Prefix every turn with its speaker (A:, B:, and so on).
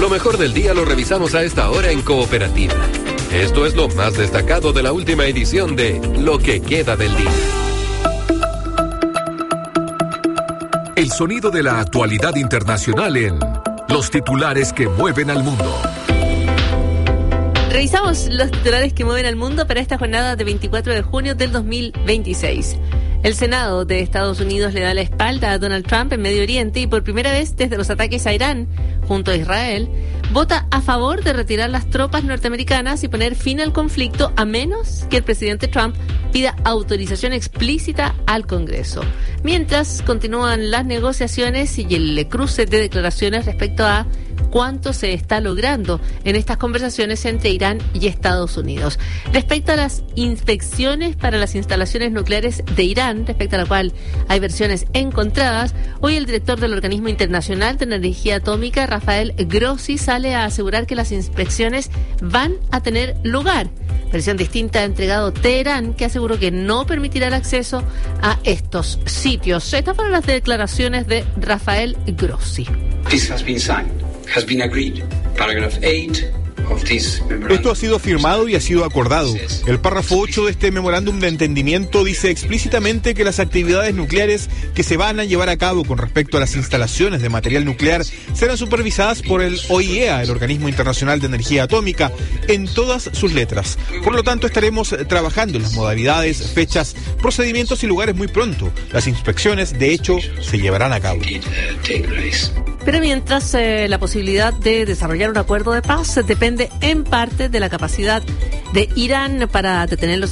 A: Lo mejor del día lo revisamos a esta hora en Cooperativa. Esto es lo más destacado de la última edición de Lo que queda del día.
B: El sonido de la actualidad internacional en Los titulares que mueven al mundo.
C: Revisamos los titulares que mueven al mundo para esta jornada de 24 de junio del 2026. El Senado de Estados Unidos le da la espalda a Donald Trump en Medio Oriente y por primera vez desde los ataques a Irán, junto a Israel, vota a favor de retirar las tropas norteamericanas y poner fin al conflicto a menos que el presidente Trump pida autorización explícita al Congreso. Mientras continúan las negociaciones y el cruce de declaraciones respecto a cuánto se está logrando en estas conversaciones entre Irán y Estados Unidos. Respecto a las inspecciones para las instalaciones nucleares de Irán, respecto a la cual hay versiones encontradas, hoy el director del Organismo Internacional de Energía Atómica, Rafael Grossi, sale a asegurar que las inspecciones van a tener lugar. Versión distinta ha entregado Teherán, que aseguró que no permitirá el acceso a estos sitios. Estas fueron las declaraciones de Rafael Grossi.
D: Has been agreed. Paragraph 8 of this memorandum.
E: Esto ha sido firmado y ha sido acordado. El párrafo 8 de este memorándum de entendimiento dice explícitamente que las actividades nucleares que se van a llevar a cabo con respecto a las instalaciones de material nuclear serán supervisadas por el OIEA, el Organismo Internacional de Energía Atómica, en todas sus letras. Por lo tanto, estaremos trabajando en las modalidades, fechas, procedimientos y lugares muy pronto. Las inspecciones, de hecho, se llevarán a cabo.
C: Pero mientras la posibilidad de desarrollar un acuerdo de paz depende en parte de la capacidad de Irán para detener los